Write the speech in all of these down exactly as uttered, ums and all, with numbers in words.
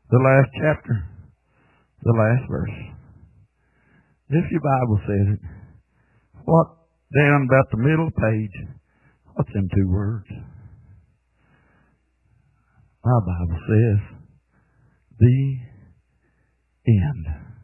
The last chapter, the last verse. If your Bible says it, what down about the middle of the page, what's them two words? My Bible says, the end.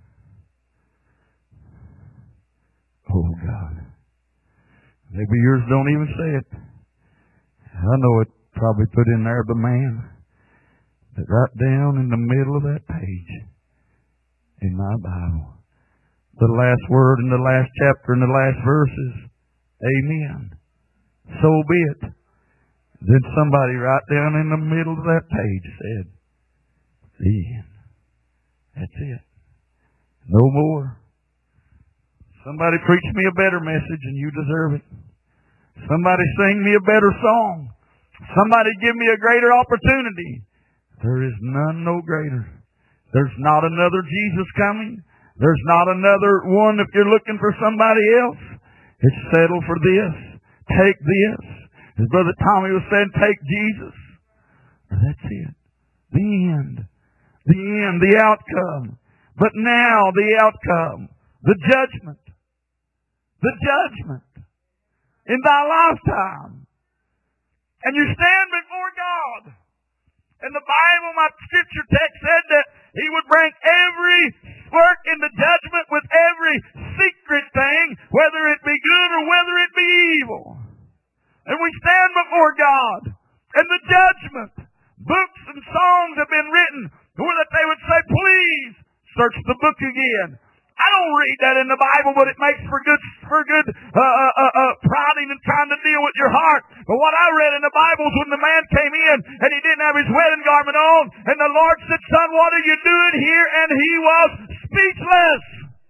Oh God. Maybe yours don't even say it. I know it probably put in there by man. But right down in the middle of that page in my Bible, the last word in the last chapter in the last verse is, amen. So be it. Then somebody right down in the middle of that page said, the end. That's it. No more. Somebody preach me a better message and you deserve it. Somebody sing me a better song. Somebody give me a greater opportunity. There is none no greater. There's not another Jesus coming. There's not another one if you're looking for somebody else. It's settled for this. Take this. As Brother Tommy was saying, take Jesus. That's it. The end. The end. The outcome. But now the outcome. The judgment. The judgment. In thy lifetime. And you stand before God. And the Bible, my scripture text said that He would bring every work into judgment with every secret thing, whether it be good or whether it be evil. And we stand before God. And the judgment, books and songs have been written, or that they would say, please search the book again. I don't read that in the Bible, but it makes for good, for good, uh, uh, uh, uh, prodding and trying to deal with your heart. But what I read in the Bible is when the man came in and he didn't have his wedding garment on, and the Lord said, son, what are you doing here? And he was speechless.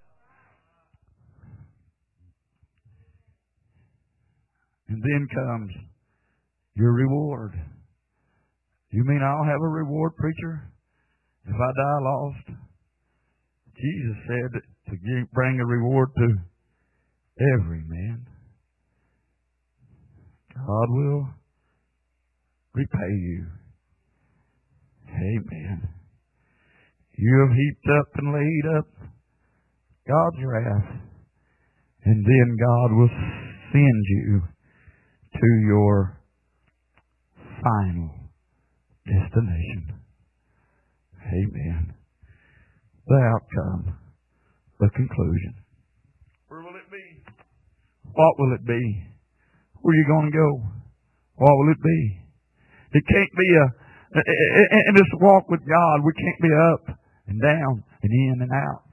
And then comes your reward. You mean I'll have a reward, preacher, if I die lost? Jesus said to give, bring a reward to every man. God will repay you. Amen. You have heaped up and laid up God's wrath, and then God will send you to your final destination. Amen. The outcome, the conclusion. Where will it be? What will it be? Where are you going to go? What will it be? It can't be a, in this walk with God, we can't be up and down and in and out.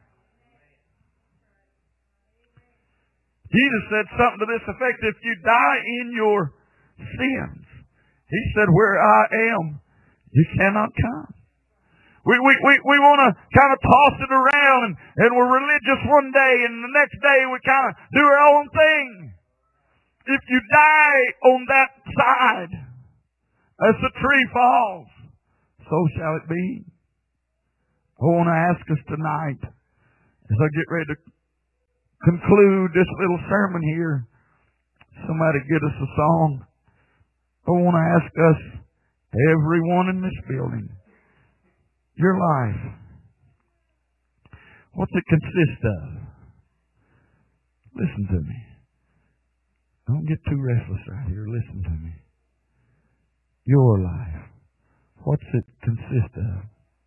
Jesus said something to this effect, if you die in your sins, He said, where I am, you cannot come. We, we, we, we want to kind of toss it around and, and we're religious one day and the next day we kind of do our own thing. If you die on that side, as the tree falls, so shall it be. I want to ask us tonight, as I get ready to conclude this little sermon here, somebody get us a song. I want to ask us, everyone in this building, your life, what's it consist of? Listen to me. Don't get too restless right here. Listen to me. Your life, what's it consist of?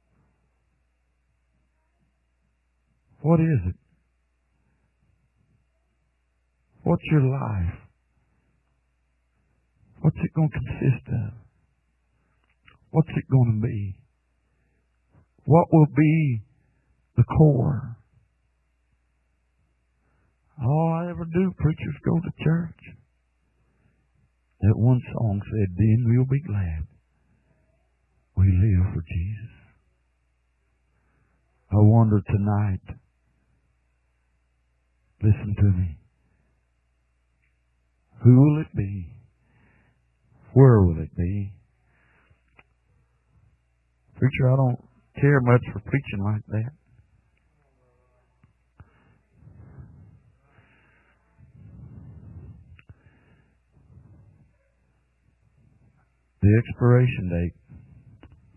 What is it? What's your life? What's it going to consist of? What's it going to be? What will be the core? All I ever do, preachers, go to church. That one song said, then we'll be glad we live for Jesus. I wonder tonight, listen to me, who will it be? Where will it be? Preacher, I don't care much for preaching like that. The expiration date